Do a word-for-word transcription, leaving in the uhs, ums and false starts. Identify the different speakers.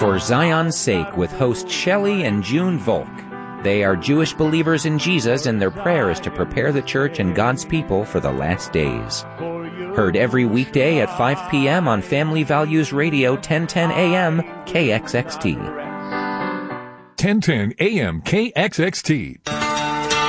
Speaker 1: For Zion's Sake with host Shelley and June Volk. They are Jewish believers in Jesus, and their prayer is to prepare the church and God's people for the last days. Heard every weekday at five p.m. on Family Values Radio, ten ten A M K X X T.
Speaker 2: ten ten A M K X X T.